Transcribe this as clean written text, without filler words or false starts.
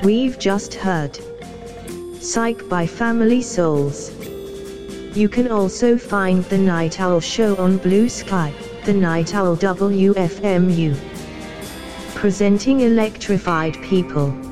We've just heard Psych by Family Souls. You can also find The Night Owl Show on Blue Sky, The Night Owl WFMU. Presenting electrified people.